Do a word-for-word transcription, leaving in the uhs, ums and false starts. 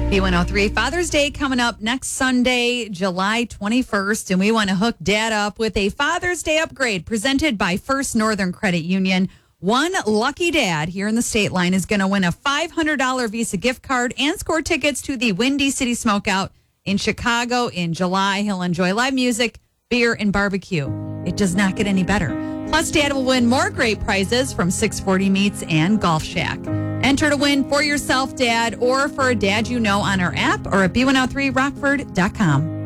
B one oh three, Father's Day coming up next Sunday, July twenty-first, and we want to hook Dad up with a Father's Day upgrade presented by First Northern Credit Union. One lucky dad here in the state line is going to win a five hundred dollars Visa gift card and score tickets to the Windy City Smokeout in Chicago in July. He'll enjoy live music, beer, and barbecue. It does not get any better. Plus, Dad will win more great prizes from six forty Meats and Golf Shack. Enter to win for yourself, Dad, or for a dad you know on our app or at B one oh three Rockford dot com.